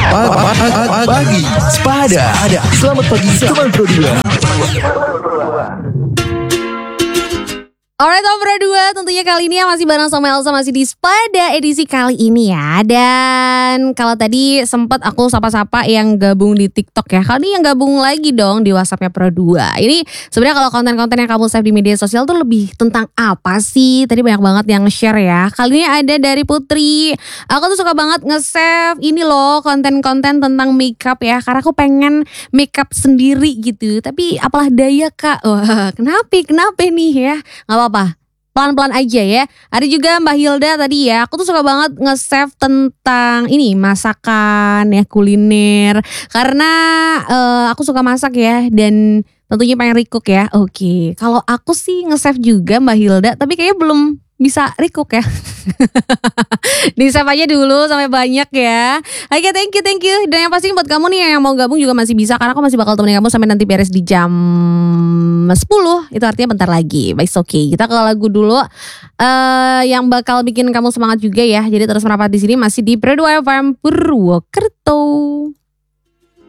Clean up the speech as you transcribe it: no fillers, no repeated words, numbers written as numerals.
Pagi Sepada. Selamat pagi teman Pro 2. Alright Om Pro 2, tentunya kali ini ya masih bareng sama Elsa, masih di Sepada edisi kali ini ya. Dan kalau tadi sempat aku sapa-sapa yang gabung di TikTok ya, kali ini yang gabung lagi dong di WhatsAppnya Pro 2. Ini sebenarnya kalau konten-konten yang kamu save di media sosial tuh lebih tentang apa sih? Tadi banyak banget yang nge-share ya. Kali ini ada dari Putri. Aku tuh suka banget nge-save ini loh, konten-konten tentang makeup ya, karena aku pengen makeup sendiri gitu. Tapi apalah daya Kak. Wah, kenapa nih ya? Gak apa-apa, pelan-pelan aja ya. Ada juga Mbak Hilda tadi ya. Aku tuh suka banget nge-save tentang ini, masakan ya, kuliner. Karena aku suka masak ya, dan tentunya pengen recook ya. Oke, kalau aku sih nge-save juga Mbak Hilda, tapi kayaknya belum bisa recook ya. Di-save aja dulu sampai banyak ya. Oke, thank you. Dan yang pasti buat kamu nih yang mau gabung juga masih bisa, karena aku masih bakal temenin kamu sampai nanti beres di jam 10. Itu artinya bentar lagi. Baik, oke. Kita ke lagu dulu yang bakal bikin kamu semangat juga ya. Jadi terus merapat di sini masih di Pro 2 FM Purwokerto.